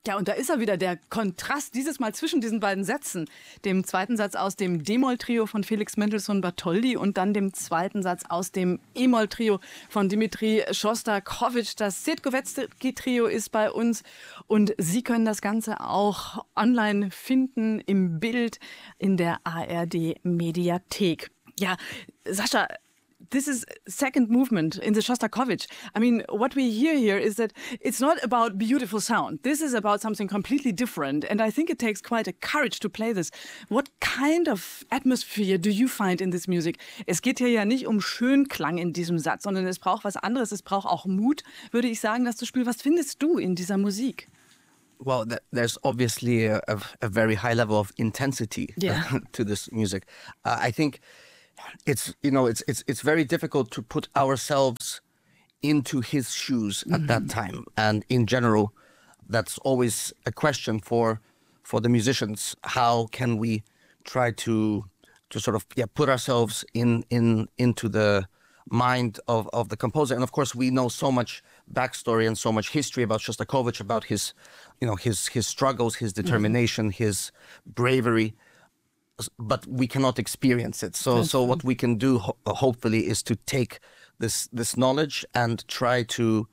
Ja, und da ist er wieder, der Kontrast dieses Mal zwischen diesen beiden Sätzen. Dem zweiten Satz aus dem D-Moll-Trio von Felix Mendelssohn Bartholdy und dann dem zweiten Satz aus dem E-Moll-Trio von Dimitri Schostakowitsch. Das Sedgwiecki-Trio ist bei uns und Sie können das Ganze auch online finden im Bild in der ARD-Mediathek. Ja, Sascha, this is second movement in the Shostakovich. I mean, what we hear here is that it's not about beautiful sound. This is about something completely different. And I think it takes quite a courage to play this. What kind of atmosphere do you find in this music? Es geht hier ja nicht um Schönklang in diesem Satz, sondern es braucht was anderes. Es braucht auch Mut, würde ich sagen, das zu spielen. Was findest du in dieser Musik? Well, there's obviously a very high level of intensity to this music. I think it's very difficult to put ourselves into his shoes at that time, and in general, that's always a question for the musicians. How can we try to sort of put ourselves into the mind of the composer? And of course, we know so much backstory and so much history about Shostakovich, about his struggles, his determination, his bravery. But we cannot experience it. So what we can do, hopefully, is to take this knowledge and try to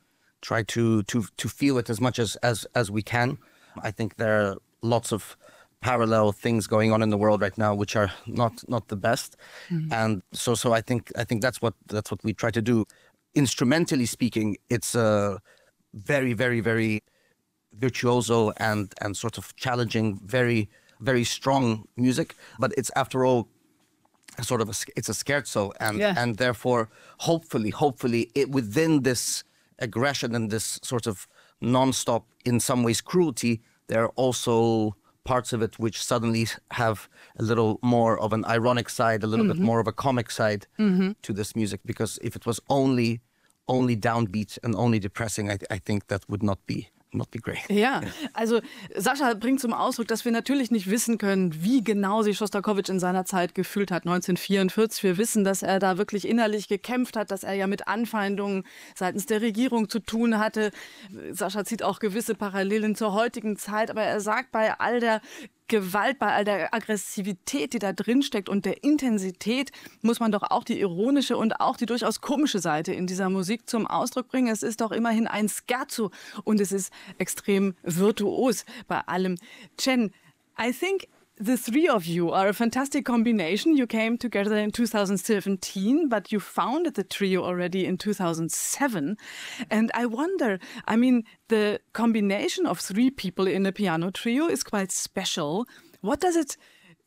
feel it as much as we can. I think there are lots of parallel things going on in the world right now, which are not the best. And so I think that's what we try to do. Instrumentally speaking, it's a very, very, very virtuoso and sort of challenging, very, very strong music, but it's after all sort of it's a scherzo, and therefore hopefully it, within this aggression and this sort of non-stop, in some ways, cruelty, there are also parts of it which suddenly have a little more of an ironic side, a little bit more of a comic side to this music, because if it was only downbeat and only depressing, I think that would not be great. Ja, also Sascha bringt zum Ausdruck, dass wir natürlich nicht wissen können, wie genau sich Schostakowitsch in seiner Zeit gefühlt hat, 1944. Wir wissen, dass er da wirklich innerlich gekämpft hat, dass er ja mit Anfeindungen seitens der Regierung zu tun hatte. Sascha zieht auch gewisse Parallelen zur heutigen Zeit, aber er sagt, bei all der Gewalt, bei all der Aggressivität, die da drin steckt und der Intensität, muss man doch auch die ironische und auch die durchaus komische Seite in dieser Musik zum Ausdruck bringen. Es ist doch immerhin ein Scherzo und es ist extrem virtuos bei allem. Chen, I think the three of you are a fantastic combination. You came together in 2017, but you founded the trio already in 2007. And I wonder, I mean, the combination of three people in a piano trio is quite special. What does it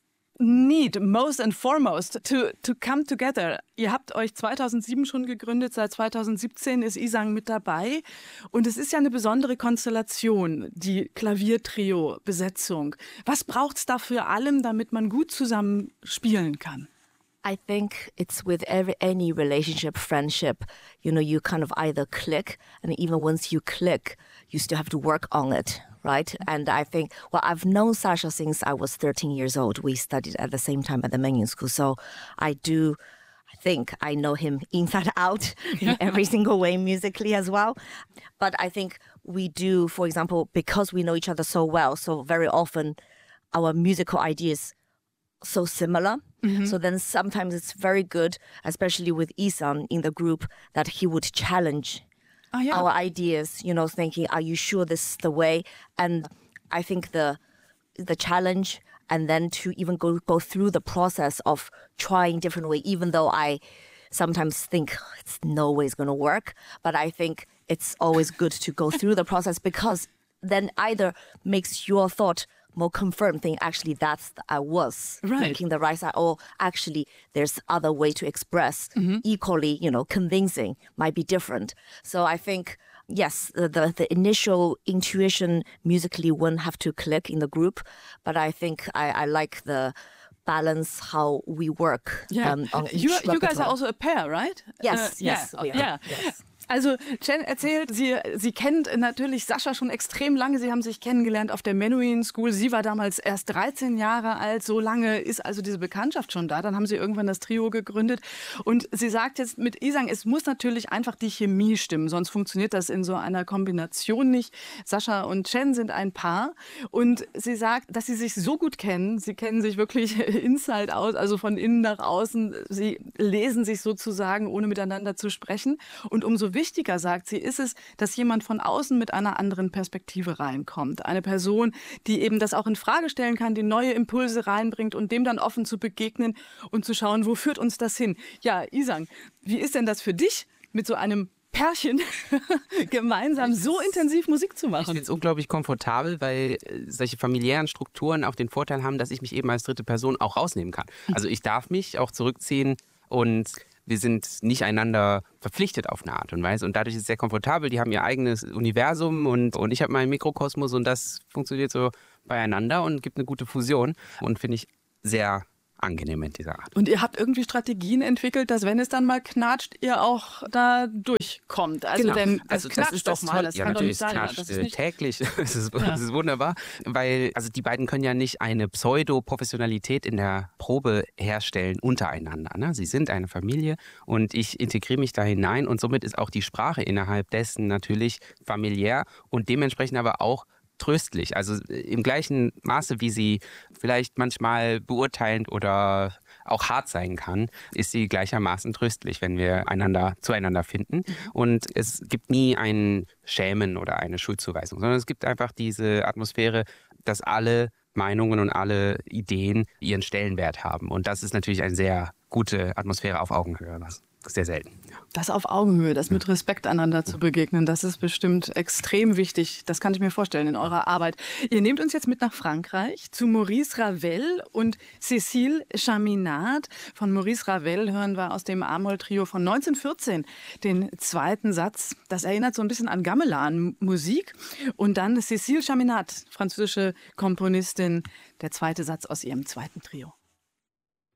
need most and foremost to come together? Ihr habt euch 2007 schon gegründet, seit 2017 ist Isang mit dabei und es ist ja eine besondere Konstellation, die Klaviertrio-Besetzung. Was braucht es da für allem, damit man gut zusammen spielen kann? I think it's with any relationship, friendship, you kind of either click, and even once you click, you still have to work on it, right? And I think, I've known Sascha since I was 13 years old. We studied at the same time at the Mengyan School. So I think I know him inside out in every single way musically as well. But I think we do, for example, because we know each other so well, so very often our musical ideas so similar. So then sometimes it's very good, especially with Isang in the group, that he would challenge our ideas, thinking, are you sure this is the way? And I think the challenge, and then to even go through the process of trying different way, even though I sometimes think it's no way it's going to work, but I think it's always good to go through the process, because then either makes your thought more confirmed thing, actually I was thinking the right side, or actually there's other way to express equally, convincing, might be different. So I think, yes, the initial intuition musically won't have to click in the group, but I think I like the balance how we work. Yeah, you guys are also a pair, right? Yes, yes. Yeah. Also Chen erzählt, sie kennt natürlich Sascha schon extrem lange. Sie haben sich kennengelernt auf der Menuhin School. Sie war damals erst 13 Jahre alt. So lange ist also diese Bekanntschaft schon da. Dann haben sie irgendwann das Trio gegründet. Und sie sagt jetzt mit Isang, es muss natürlich einfach die Chemie stimmen. Sonst funktioniert das in so einer Kombination nicht. Sascha und Chen sind ein Paar. Und sie sagt, dass sie sich so gut kennen. Sie kennen sich wirklich inside out, also von innen nach außen. Sie lesen sich sozusagen, ohne miteinander zu sprechen. Und umso wichtiger, sagt sie, ist es, dass jemand von außen mit einer anderen Perspektive reinkommt. Eine Person, die eben das auch in Frage stellen kann, die neue Impulse reinbringt und dem dann offen zu begegnen und zu schauen, wo führt uns das hin? Ja, Isang, wie ist denn das für dich, mit so einem Pärchen gemeinsam so intensiv Musik zu machen? Ich finde es unglaublich komfortabel, weil solche familiären Strukturen auch den Vorteil haben, dass ich mich eben als dritte Person auch rausnehmen kann. Also ich darf mich auch zurückziehen und wir sind nicht einander verpflichtet auf eine Art und Weise. Und dadurch ist es sehr komfortabel. Die haben ihr eigenes Universum und ich habe meinen Mikrokosmos und das funktioniert so beieinander und gibt eine gute Fusion. Und finde ich sehr angenehm in dieser Art. Und ihr habt irgendwie Strategien entwickelt, dass wenn es dann mal knatscht, ihr auch da durchkommt. Also genau. Denn das knatscht doch mal. Das kann doch nicht sein. Das ist nicht täglich. Das ist wunderbar. Weil also die beiden können ja nicht eine Pseudo-Professionalität in der Probe herstellen untereinander. Ne? Sie sind eine Familie und ich integriere mich da hinein und somit ist auch die Sprache innerhalb dessen natürlich familiär und dementsprechend aber auch tröstlich. Also im gleichen Maße, wie sie vielleicht manchmal beurteilend oder auch hart sein kann, ist sie gleichermaßen tröstlich, wenn wir zueinander finden. Und es gibt nie ein Schämen oder eine Schuldzuweisung, sondern es gibt einfach diese Atmosphäre, dass alle Meinungen und alle Ideen ihren Stellenwert haben. Und das ist natürlich eine sehr gute Atmosphäre auf Augenhöhe, was sehr selten. Ja. Das auf Augenhöhe, das mit Respekt einander zu begegnen, das ist bestimmt extrem wichtig. Das kann ich mir vorstellen in eurer Arbeit. Ihr nehmt uns jetzt mit nach Frankreich zu Maurice Ravel und Cécile Chaminade. Von Maurice Ravel hören wir aus dem A-Moll-Trio von 1914 den zweiten Satz. Das erinnert so ein bisschen an Gamelan-Musik. Und dann Cécile Chaminade, französische Komponistin, der zweite Satz aus ihrem zweiten Trio.